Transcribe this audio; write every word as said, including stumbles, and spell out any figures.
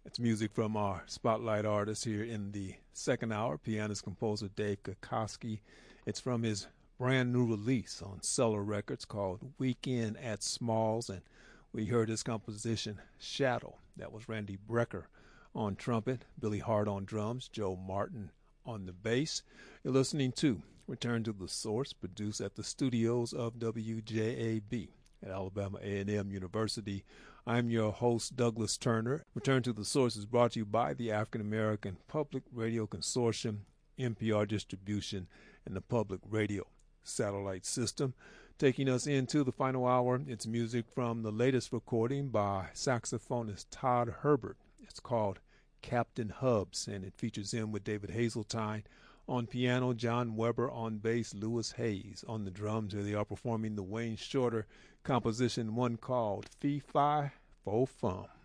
It's music from our spotlight artist here in the second hour, pianist composer Dave Kokoski. It's from his brand new release on Cellar Records called Weekend at Smalls, and we heard his composition Shadow. That was Randy Brecker on trumpet, Billy Hart on drums, Joe Martin on the bass. You're listening to Return to the Source, produced at the studios of W J A B at Alabama A and M University. I'm your host, Douglas Turner. Return to the Source is brought to you by the African American Public Radio Consortium, N P R Distribution, and the Public Radio Satellite System. Taking us into the final hour, it's music from the latest recording by saxophonist Todd Herbert. It's called Captain Hubs, and it features him with David Hazeltine on piano, John Weber on bass, Lewis Hayes on the drums. Here they are performing the Wayne Shorter composition, one called Fee Fi Fo Fum.